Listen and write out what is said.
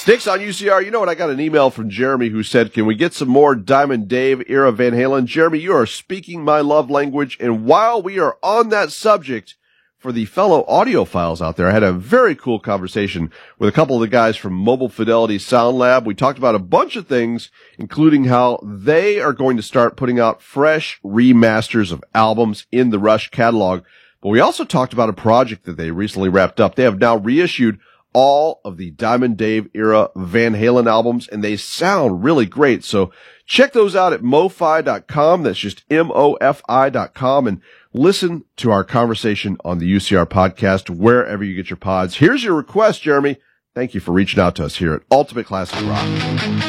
Sticks on UCR. You know what? I got an email from Jeremy who said, can we get some more Diamond Dave era Van Halen? Jeremy, you are speaking my love language. And while we are on that subject, for the fellow audiophiles out there, I had a very cool conversation with a couple of the guys from Mobile Fidelity Sound Lab. We talked about a bunch of things, including how they are going to start putting out fresh remasters of albums in the Rush catalog. But we also talked about a project that they recently wrapped up. They have now reissued all of the Diamond Dave era Van Halen albums, and they sound really great. So check those out at mofi.com. That's just mofi.com, and listen to our conversation on the UCR podcast wherever you get your pods. Here's your request, Jeremy. Thank you for reaching out to us here at Ultimate Classic Rock.